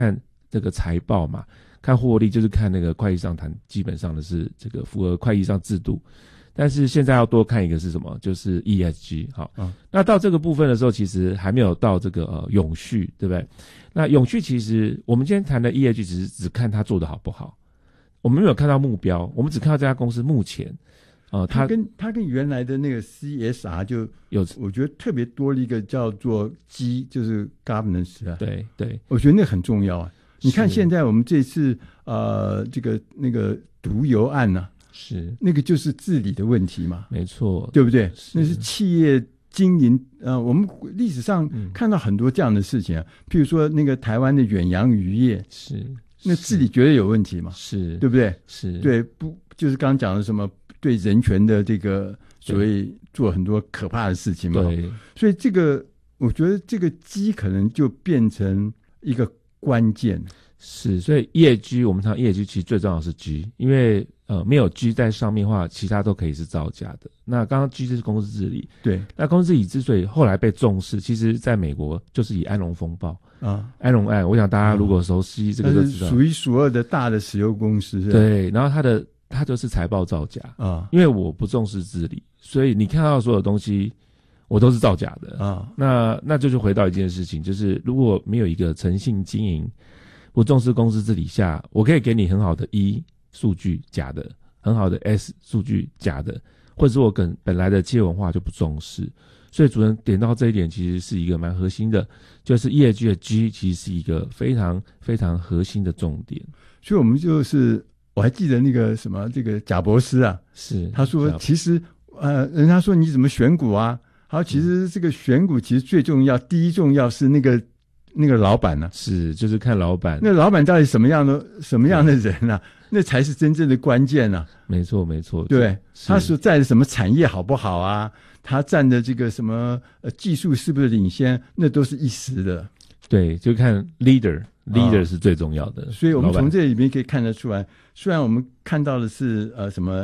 看这个财报嘛，看获利就是看那个会计上谈，基本上的是这个符合会计上制度。但是现在要多看一个是什么？就是 ESG 好，那到这个部分的时候，其实还没有到这个永续，对不对？那永续其实我们今天谈的 ESG 只看它做得好不好，我们没有看到目标，我们只看到这家公司目前，它跟原来的那个 CSR 就有，我觉得特别多了一个叫做 G， 就是 governance 啊， 对对， 我觉得那很重要啊。你看现在我们这次那个毒油案啊。 是那个就是治理的问题嘛， 没错， 对不对？那是企业经营，我们历史上看到很多这样的事情啊，譬如说那个台湾的远洋渔业， 是那治理绝对有问题嘛， 是对不对？ 是对，不就是刚刚讲的什么对人权的这个所谓做很多可怕的事情嘛？ 对， 所以这个我觉得这个基可能就变成一个关键。 是，所以ESG我们常ESG其实最重要的是 G， 因为没有 G 在上面的话，其他都可以是造假的。那刚刚 G 是公司治理， 对， 那公司治理之所以后来被重视，其实在美国就是以安龙风暴啊，安龙案，我想大家如果熟悉这个就知道， 数一数二的大的石油公司， 对，然后它就是财报造假啊，因为我不重视治理，所以你看到所有东西我都是造假的啊。那就是回到一件事情，就是如果没有一个诚信经营，不重视公司治理下，我可以给你很好的 E 数据假的，很好的 S 数据假的，或者是我本来的企业文化就不重视，所以主任点到这一点其实是一个蛮核心的，就是 ESG 的 G 其实是一个非常非常核心的重点。 所以我们就是我还记得那个什么这个贾博士啊， 是他说其实人家说你怎么选股啊，好，其实这个选股其实最重要，第一重要是那个老板呢， 是就是看老板， 那老板到底什么样的人啊，那才是真正的关键啊。 没错没错， 对，他所在的什么产业好不好啊，他占的这个什么技术是不是领先，那都是一时的。 对，就看 leader 是最重要的。 所以我们从这里面可以看得出来，虽然我们看到的是什么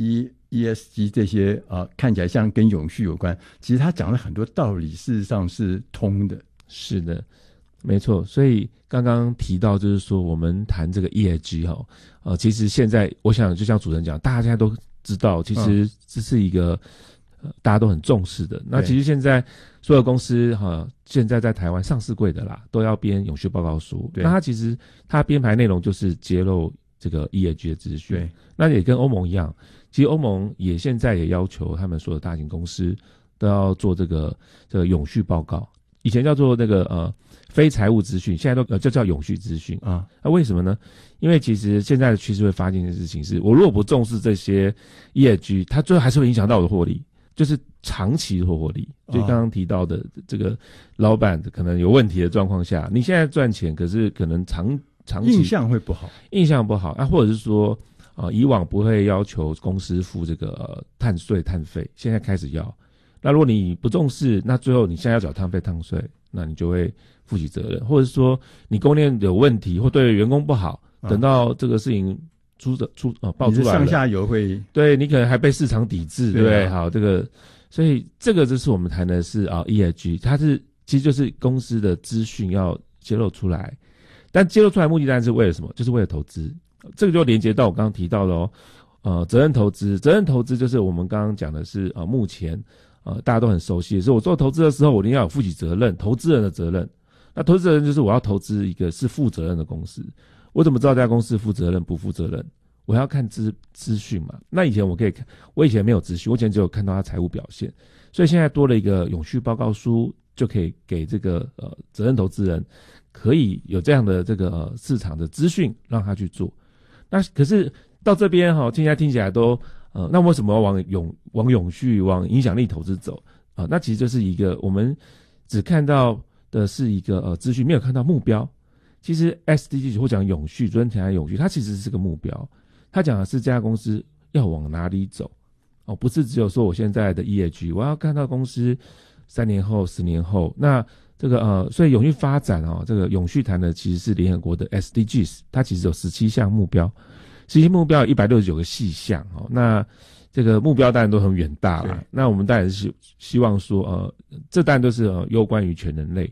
ESG 这些看起来像跟永续有关，其实他讲了很多道理，事实上是通的。 是的，没错。所以刚刚提到就是说我们谈这个 ESG 其实现在我想就像主持人讲，大家现在都知道，其实这是一个大家都很重视的。那其实现在所有公司现在在台湾上市柜的啦，都要编永续报告书。那它其实它编排内容就是揭露这个 ESG 的资讯。对，那也跟欧盟一样，其实欧盟也现在也要求他们所有大型公司都要做这个永续报告。以前叫做那个非财务资讯，现在都就叫永续资讯啊。那为什么呢？因为其实现在的趋势会发现一件事情是，我如果不重视这些 ESG， 它最后还是会影响到我的获利，就是长期的获利。就刚刚提到的这个老板可能有问题的状况下，你现在赚钱，可是可能长期印象会不好， 或者是说以往不会要求公司付这个碳税碳费，现在开始要。那如果你不重视，那最后你现在要缴碳费碳税，那你就会负起责任，或者说你供应链有问题或对员工不好，等到这个事情爆出来了， 上下游会对你可能还被市场抵制，对不对？好，这个所以这个就是我们谈的是ESG， 它是其实就是公司的资讯要揭露出来，但揭露出来的目的当然是为了什么？就是为了投资。这个就连接到我刚刚提到的责任投资就是我们刚刚讲的是目前大家都很熟悉的是，我做投资的时候，我一定要有负起责任，投资人的责任。那投资责任就是我要投资一个是负责任的公司。我怎么知道这家公司负责任不负责任？我要看资讯嘛。那以前我以前没有资讯，我以前只有看到它财务表现，所以现在多了一个永续报告书，就可以给这个责任投资人可以有这样的这个市场的资讯让他去做。那可是到这边现在听起来都那为什么要往永续往影响力投资走那其实就是一个我们只看到的是一个资讯，没有看到目标。其实 SDG 或讲永续，昨天谈永续，它其实是个目标，它讲的是这家公司要往哪里走不是只有说我现在的 ESG， 我要看到公司3年后10年后。那这个所以永续发展这个永续谈的其实是联合国的 SDGs， 它其实有17项目标，17目标有169个细项那这个目标当然都很远大啦。那我们当然是希望说这当然都是攸关于全人类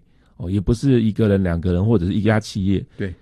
也不是一个人、两个人或者是一家企业， 对，